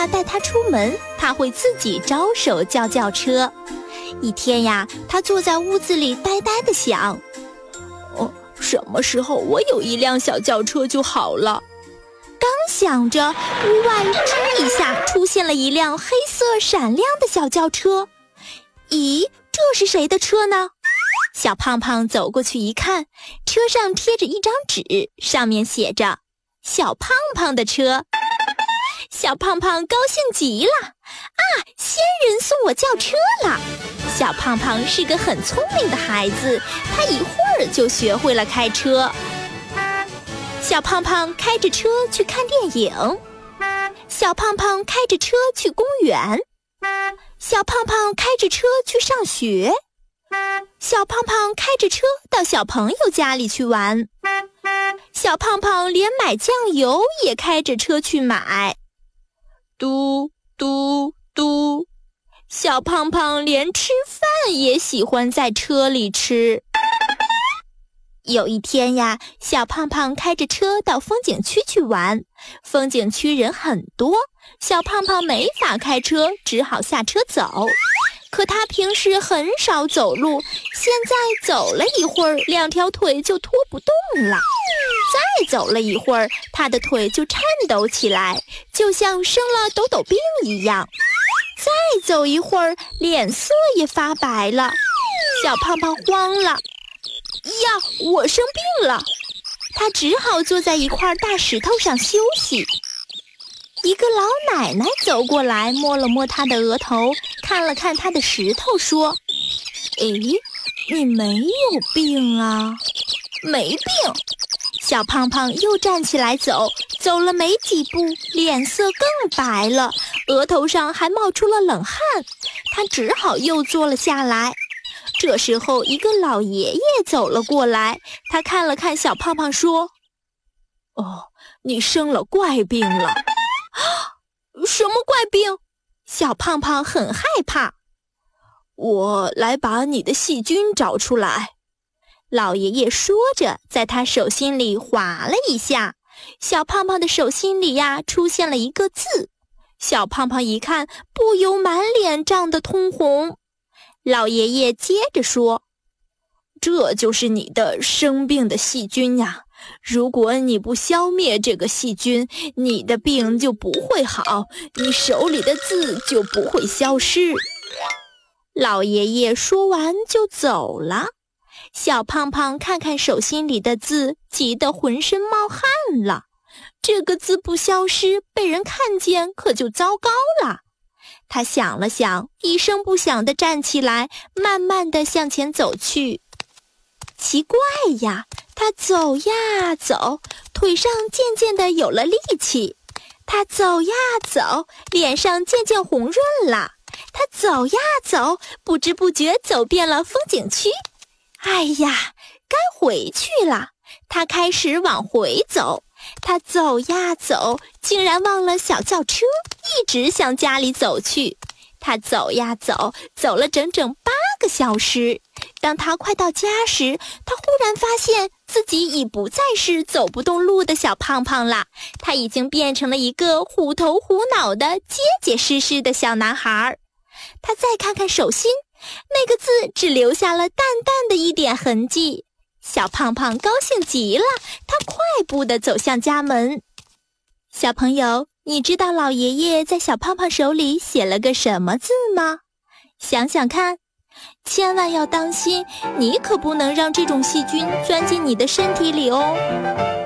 带他出门，他会自己招手叫车。一天呀，他坐在屋子里呆呆地想，什么时候我有一辆小轿车就好了。刚想着，屋外吱一下出现了一辆黑色闪亮的小轿车。咦，这是谁的车呢？小胖胖走过去一看，车上贴着一张纸，上面写着小胖胖的车。小胖胖高兴极了，仙人送我轿车了。小胖胖是个很聪明的孩子，他一会儿就学会了开车。小胖胖开着车去看电影，小胖胖开着车去公园，小胖胖开着车去上学，小胖胖开着车到小朋友家里去玩，小胖胖连买酱油也开着车去买。嘟嘟嘟，小胖胖连吃饭也喜欢在车里吃。有一天呀，小胖胖开着车到风景区去玩，风景区人很多，小胖胖没法开车，只好下车走。可他平时很少走路，现在走了一会儿，两条腿就拖不动了。再走了一会儿，他的腿就颤抖起来，就像生了抖抖病一样。再走一会儿，脸色也发白了。小胖胖慌了，呀，我生病了！他只好坐在一块大石头上休息。一个老奶奶走过来，摸了摸他的额头，看了看他的石头，说：“你没有病啊？”“没病。”小胖胖又站起来走了没几步，脸色更白了，额头上还冒出了冷汗。他只好又坐了下来。这时候，一个老爷爷走了过来，他看了看小胖胖，说：“你生了怪病了。”“什么怪病？”小胖胖很害怕。“我来把你的细菌找出来。”老爷爷说着，在他手心里划了一下，小胖胖的手心里呀，出现了一个字。小胖胖一看，不由满脸涨得通红。老爷爷接着说：“这就是你的生病的细菌呀，如果你不消灭这个细菌，你的病就不会好，你手里的字就不会消失。”老爷爷说完就走了。小胖胖看看手心里的字，急得浑身冒汗了。这个字不消失，被人看见可就糟糕了。他想了想，一声不响地站起来，慢慢地向前走去。奇怪呀，他走呀走，腿上渐渐地有了力气。他走呀走，脸上渐渐红润了。他走呀走，不知不觉走遍了风景区。哎呀，该回去了。他开始往回走。他走呀走，竟然忘了小轿车，一直向家里走去。他走呀走，走了整整8个小时。当他快到家时，他忽然发现自己已不再是走不动路的小胖胖了，他已经变成了一个虎头虎脑的结结实实的小男孩。他再看看手心，那个字只留下了淡淡的一点痕迹。小胖胖高兴极了，他快步地走向家门。小朋友，你知道老爷爷在小胖胖手里写了个什么字吗？想想看，千万要当心，你可不能让这种细菌钻进你的身体里哦。